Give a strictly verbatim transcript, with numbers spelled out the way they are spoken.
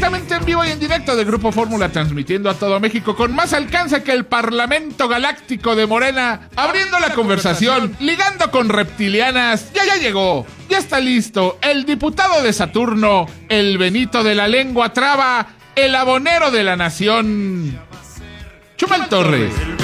Directamente en vivo y en directo de Grupo Fórmula, transmitiendo a todo México con más alcance que el Parlamento Galáctico de Morena, abriendo la conversación, ligando con reptilianas. Ya ya llegó, ya está listo el diputado de Saturno, el Benito de la lengua traba, el abonero de la nación, Chumel Torres.